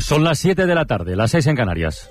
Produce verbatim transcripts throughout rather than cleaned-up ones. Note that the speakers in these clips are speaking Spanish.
Son las siete de la tarde, las seis en Canarias.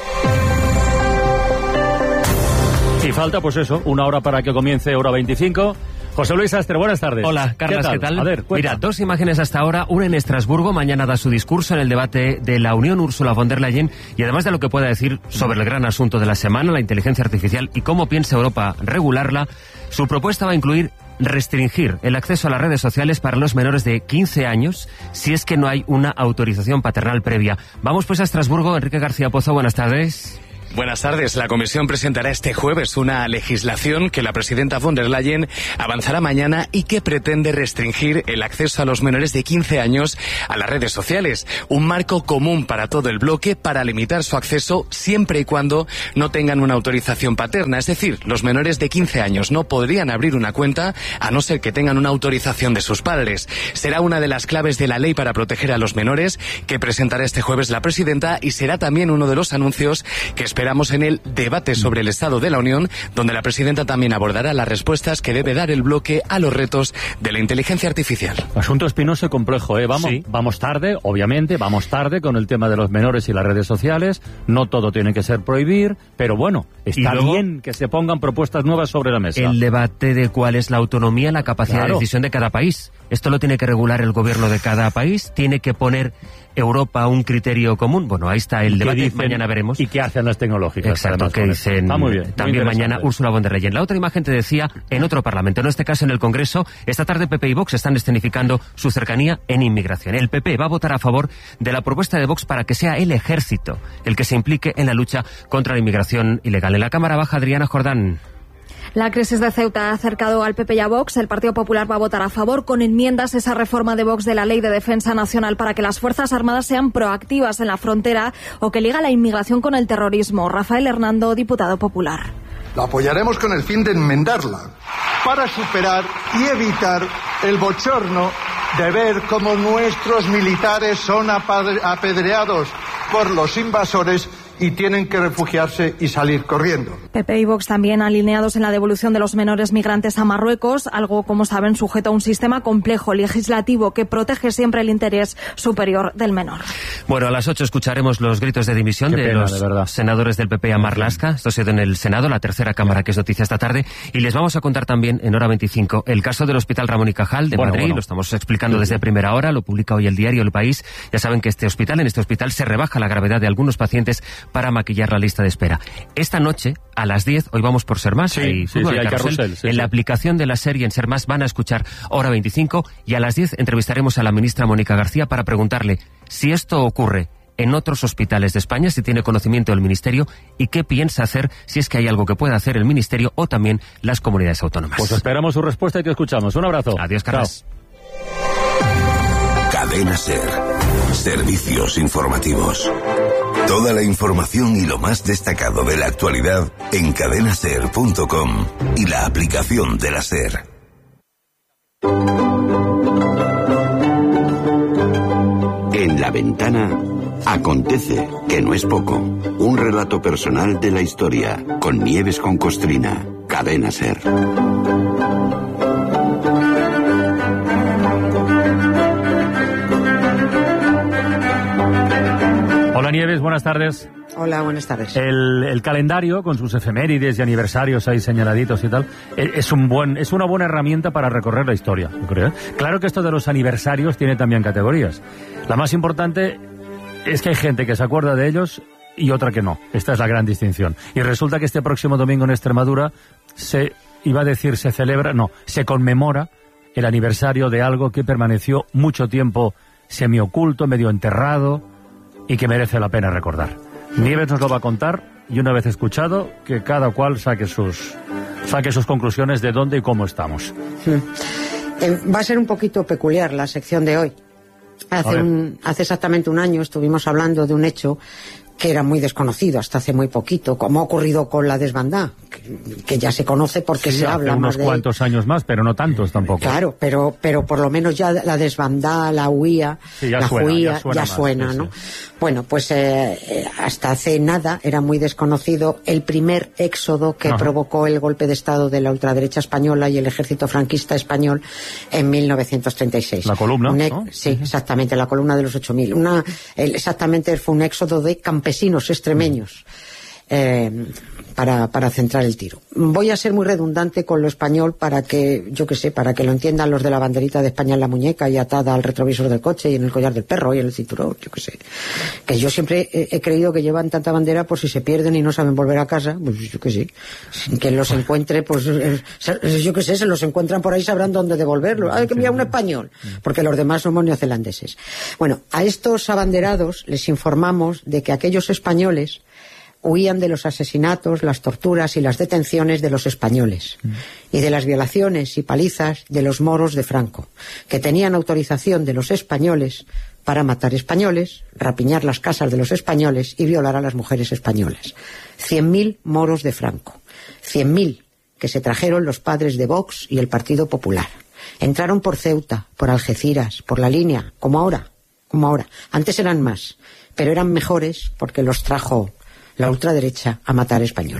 Y falta, pues eso, una hora para que comience hora veinticinco. José Luis Astre, buenas tardes. Hola, Carlas, ¿qué tal? ¿Qué tal? A ver, Mira, dos imágenes hasta ahora, una en Estrasburgo, mañana da su discurso en el debate de la Unión Ursula von der Leyen, y además de lo que pueda decir sobre el gran asunto de la semana, la inteligencia artificial y cómo piensa Europa regularla, su propuesta va a incluir restringir el acceso a las redes sociales para los menores de quince años si es que no hay una autorización paternal previa. Vamos pues a Estrasburgo. Enrique García Pozo, buenas tardes. Buenas tardes. La Comisión presentará este jueves una legislación que la presidenta von der Leyen avanzará mañana y que pretende restringir el acceso a los menores de quince años a las redes sociales. Un marco común para todo el bloque para limitar su acceso siempre y cuando no tengan una autorización paterna. Es decir, los menores de quince años no podrían abrir una cuenta a no ser que tengan una autorización de sus padres. Será una de las claves de la ley para proteger a los menores que presentará este jueves la presidenta y será también uno de los anuncios que espera Esperamos en el debate sobre el Estado de la Unión, donde la presidenta también abordará las respuestas que debe dar el bloque a los retos de la inteligencia artificial. Asunto espinoso y complejo, ¿eh? Vamos, sí. vamos tarde, obviamente, vamos tarde con el tema de los menores y las redes sociales. No todo tiene que ser prohibir, pero bueno, está luego, bien que se pongan propuestas nuevas sobre la mesa. El debate de cuál es la autonomía, la capacidad claro. de decisión de cada país. Esto lo tiene que regular el gobierno de cada país, tiene que poner Europa un criterio común. Bueno, ahí está el debate, dicen, mañana veremos. ¿Y qué hacen las tecnológicas? Exacto, que dicen ah, muy bien, también muy mañana Ursula von der Leyen. La otra imagen te decía en otro parlamento, en este caso en el Congreso. Esta tarde P P y Vox están escenificando su cercanía en inmigración. El P P va a votar a favor de la propuesta de Vox para que sea el ejército el que se implique en la lucha contra la inmigración ilegal. En la Cámara Baja, Adriana Jordán. La crisis de Ceuta ha acercado al P P y a Vox. El Partido Popular va a votar a favor con enmiendas esa reforma de Vox de la Ley de Defensa Nacional para que las Fuerzas Armadas sean proactivas en la frontera o que liga la inmigración con el terrorismo. Rafael Hernando, diputado popular. La apoyaremos con el fin de enmendarla para superar y evitar el bochorno de ver cómo nuestros militares son apedreados por los invasores y tienen que refugiarse y salir corriendo. P P y Vox también alineados en la devolución de los menores migrantes a Marruecos, algo, como saben, sujeto a un sistema complejo legislativo que protege siempre el interés superior del menor. Bueno, a las ocho escucharemos los gritos de dimisión Qué de pena, los de senadores del P P a Marlaska. Esto ha sido en el Senado, la tercera Cámara que es noticia esta tarde. Y les vamos a contar también en hora veinticinco el caso del Hospital Ramón y Cajal de bueno, Madrid. Bueno. Lo estamos explicando sí, desde sí. primera hora, lo publica hoy el diario El País. Ya saben que este hospital, en este hospital se rebaja la gravedad de algunos pacientes para maquillar la lista de espera. Esta noche, a las diez, hoy vamos por Ser Más, sí, hay, sí, sí, hay carrusel, sí, en sí. la aplicación de la serie en Ser Más van a escuchar hora veinticinco y a las diez entrevistaremos a la ministra Mónica García para preguntarle si esto ocurre en otros hospitales de España, si tiene conocimiento del Ministerio y qué piensa hacer, si es que hay algo que pueda hacer el Ministerio o también las comunidades autónomas. Pues esperamos su respuesta y te escuchamos. Un abrazo. Adiós, Carlos. Cadena Ser. Servicios informativos. Toda la información y lo más destacado de la actualidad en cadena ser punto com y la aplicación de la Ser. En La Ventana acontece, que no es poco. Un relato personal de la historia con Nieves con Costrina. Cadena Ser. Hola Nieves, buenas tardes. Hola, buenas tardes. El, el calendario, con sus efemérides y aniversarios ahí señaladitos y tal, es, un buen, es una buena herramienta para recorrer la historia, yo creo. Claro que esto de los aniversarios tiene también categorías. La más importante es que hay gente que se acuerda de ellos y otra que no. Esta es la gran distinción. Y resulta que este próximo domingo en Extremadura se, iba a decir se celebra, no, se conmemora el aniversario de algo que permaneció mucho tiempo semioculto, medio enterrado, y que merece la pena recordar. Nieves nos lo va a contar y una vez escuchado, que cada cual saque sus, saque sus conclusiones de dónde y cómo estamos. Hmm. Eh, va a ser un poquito peculiar la sección de hoy. Hace, un, hace exactamente un año estuvimos hablando de un hecho que era muy desconocido hasta hace muy poquito, como ha ocurrido con la desbandada, que, que ya se conoce porque sí, se habla unos más de cuantos él. años más, pero no tantos tampoco. Claro, pero pero por lo menos ya la desbandada, la huía, sí, ya la suena, juía, ya suena, ya más, suena sí, ¿no? Sí. Bueno, pues eh, hasta hace nada era muy desconocido el primer éxodo que Ajá. provocó el golpe de estado de la ultraderecha española y el ejército franquista español en mil novecientos treinta y seis. La columna, Un e- ¿no? Sí, exactamente, la columna de los ocho mil. Una, el, exactamente fue un éxodo de campesinos extremeños. Eh, para, para centrar el tiro. Voy a ser muy redundante con lo español para que, yo qué sé, para que lo entiendan los de la banderita de España en la muñeca y atada al retrovisor del coche y en el collar del perro y en el cinturón, yo qué sé. Que yo siempre he, he creído que llevan tanta bandera por si se pierden y no saben volver a casa, pues yo qué sé. Sin que los encuentre, pues eh, yo qué sé, se los encuentran por ahí, sabrán dónde devolverlo. Hay que enviar un español, porque los demás somos neozelandeses. Bueno, a estos abanderados les informamos de que aquellos españoles huían de los asesinatos, las torturas y las detenciones de los españoles mm. y de las violaciones y palizas de los moros de Franco, que tenían autorización de los españoles para matar españoles, rapiñar las casas de los españoles y violar a las mujeres españolas. Cien mil moros de Franco, cien mil que se trajeron los padres de Vox y el Partido Popular. Entraron por Ceuta, por Algeciras, por La Línea, como ahora, como ahora. Antes eran más, pero eran mejores porque los trajo la ultraderecha a matar españoles.